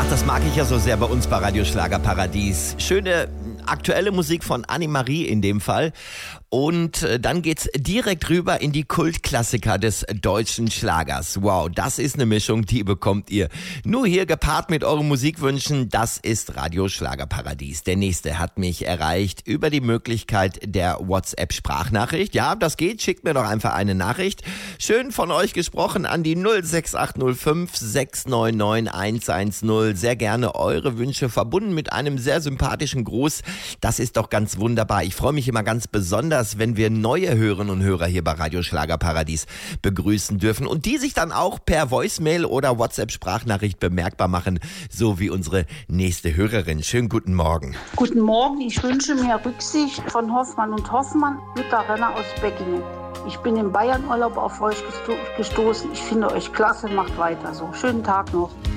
Ach, das mag ich ja so sehr bei uns bei Radio Schlagerparadies. Schöne aktuelle Musik von Annemarie in dem Fall. Und dann geht's direkt rüber in die Kultklassiker des deutschen Schlagers. Wow, das ist eine Mischung, die bekommt ihr nur hier gepaart mit euren Musikwünschen. Das ist Radio Schlagerparadies. Der nächste hat mich erreicht über die Möglichkeit der WhatsApp-Sprachnachricht. Ja, das geht. Schickt mir doch einfach eine Nachricht. Schön von euch gesprochen an die 06805 699 110. Sehr gerne eure Wünsche verbunden mit einem sehr sympathischen Gruß. Das ist doch ganz wunderbar. Ich freue mich immer ganz besonders, wenn wir neue Hörerinnen und Hörer hier bei Radio Schlagerparadies begrüßen dürfen und die sich dann auch per Voicemail oder WhatsApp-Sprachnachricht bemerkbar machen, so wie unsere nächste Hörerin. Schönen guten Morgen. Guten Morgen, ich wünsche mir Rücksicht von Hoffmann und Hoffmann, Jutta Renner aus Beckingen. Ich bin im Bayernurlaub auf euch gestoßen. Ich finde euch klasse, macht weiter so. Schönen Tag noch.